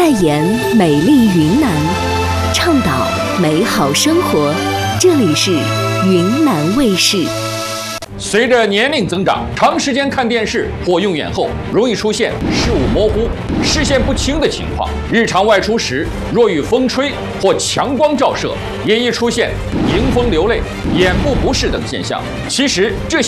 代言美丽云南，倡导美好生活。这里是云南卫视。 随着年龄增长，长时间看电视或用眼后，容易出现视物模糊、视线不清的情况。日常外出时，若遇风吹或强光照射，也易出现迎风流泪、眼部不适等现象。其实这些